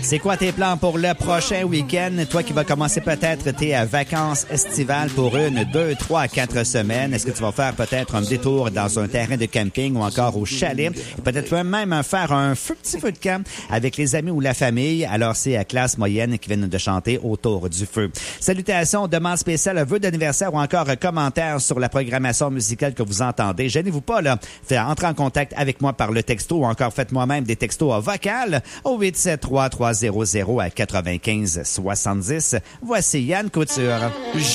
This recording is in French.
C'est quoi tes plans pour le prochain week-end? Toi qui vas commencer peut-être tes vacances estivales pour 1, 2, 3, 4 semaines. Est-ce que tu vas faire peut-être un détour dans un terrain de camping ou encore au chalet? Peut-être même faire un petit feu de camp avec les amis ou la famille. Alors, c'est à classe moyenne qui viennent de chanter autour du feu. Salutations, demandes spéciales, vœux d'anniversaire ou encore commentaires sur la programmation musicale que vous entendez. Gênez-vous pas, là. Entrez en contact avec moi par le texto ou encore faites moi-même des textos vocales au 873-300-9570. Voici Yann Couture.